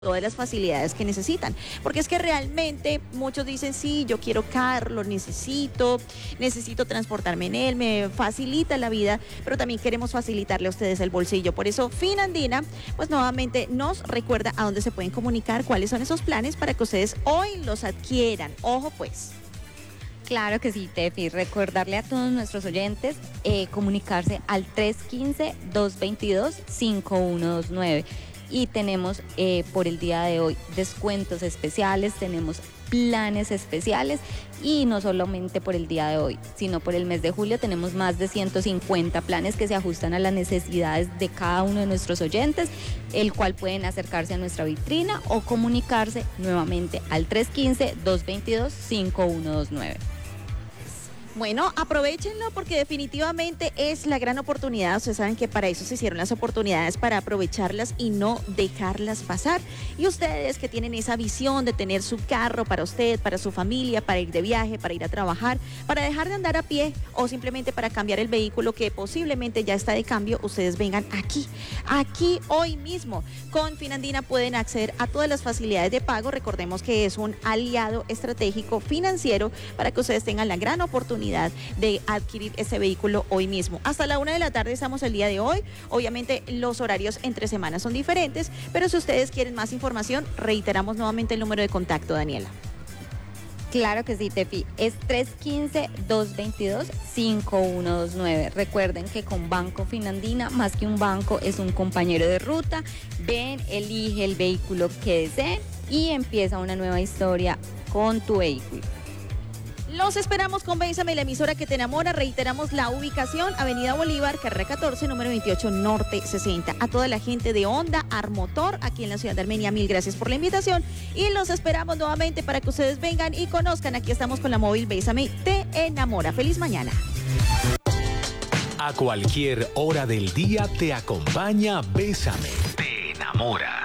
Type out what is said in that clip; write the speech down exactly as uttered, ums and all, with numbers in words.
todas las facilidades que necesitan, porque es que realmente muchos dicen, sí, yo quiero carro, lo necesito, necesito transportarme en él, me facilita la vida, pero también queremos facilitarle a ustedes el bolsillo. Por eso Finandina, pues nuevamente nos recuerda a dónde se pueden comunicar, cuáles son esos planes para que ustedes hoy los adquieran. Ojo pues. Claro que sí, Tefi. Recordarle a todos nuestros oyentes eh, comunicarse al tres uno cinco, dos dos dos, cinco uno dos nueve. Y tenemos eh, por el día de hoy descuentos especiales, tenemos planes especiales y no solamente por el día de hoy, sino por el mes de julio tenemos más de ciento cincuenta planes que se ajustan a las necesidades de cada uno de nuestros oyentes, el cual pueden acercarse a nuestra vitrina o comunicarse nuevamente al tres uno cinco, dos dos dos, cinco uno dos nueve. Bueno, aprovechenlo porque definitivamente es la gran oportunidad. Ustedes saben que para eso se hicieron las oportunidades, para aprovecharlas y no dejarlas pasar. Y ustedes que tienen esa visión de tener su carro para usted, para su familia, para ir de viaje, para ir a trabajar, para dejar de andar a pie o simplemente para cambiar el vehículo que posiblemente ya está de cambio, ustedes vengan aquí, aquí hoy mismo. Con Finandina pueden acceder a todas las facilidades de pago. Recordemos que es un aliado estratégico financiero para que ustedes tengan la gran oportunidad de adquirir ese vehículo hoy mismo. Hasta la una de la tarde estamos el día de hoy. Obviamente los horarios entre semanas son diferentes, pero si ustedes quieren más información, reiteramos nuevamente el número de contacto, Daniela. Claro que sí, Tefi, es tres uno cinco, dos dos dos, cinco uno dos nueve. Recuerden que con Banco Finandina, más que un banco, es un compañero de ruta. Ven, elige el vehículo que deseen y empieza una nueva historia con tu vehículo. Los esperamos con Bésame, la emisora que te enamora. Reiteramos la ubicación, Avenida Bolívar, carrera catorce, número veintiocho, norte sesenta. A toda la gente de Honda Armotor, aquí en la ciudad de Armenia, mil gracias por la invitación. Y los esperamos nuevamente para que ustedes vengan y conozcan. Aquí estamos con la móvil Bésame, te enamora. Feliz mañana. A cualquier hora del día te acompaña Bésame, te enamora.